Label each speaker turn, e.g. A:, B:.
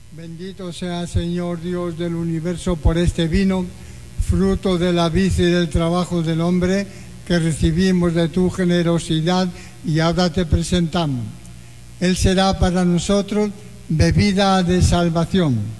A: Bendito sea, Señor Dios del universo, por este vino, fruto de la vid y del trabajo del hombre, que recibimos de tu generosidad y ahora te presentamos. Él será para nosotros bebida de salvación.